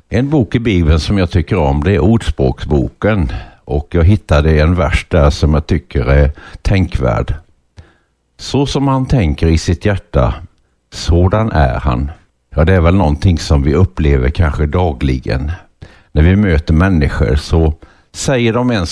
En bok i Bibeln som jag tycker om, det är Ordspråksboken. Och jag hittade en vers där som jag tycker är tänkvärd. Så som han tänker i sitt hjärta, sådan är han. Ja, det är väl någonting som vi upplever kanske dagligen. När vi möter människor så säger de en